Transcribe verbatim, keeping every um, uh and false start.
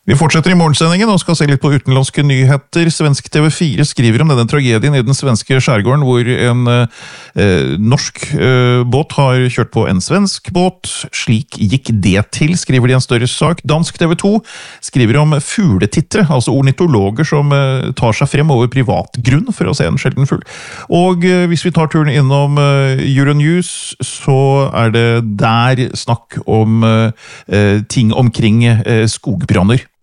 Vi fortsetter i morgensendingen og skal se litt på utenlandske nyheter. Svensk T V fire skriver om denne tragedien i den svenske skjærgården, hvor en eh, norsk eh, båt har kjørt på en svensk båt. Slik gikk det til, skriver de en større sak. Dansk T V to skriver om fugletittere, altså ornitologer som eh, tar seg frem over privat grunn for å se en sjelden fugl. Og eh, hvis vi tar turen innom eh, Euronews, så er det der snakk om eh, ting omkring eh, skogbranner.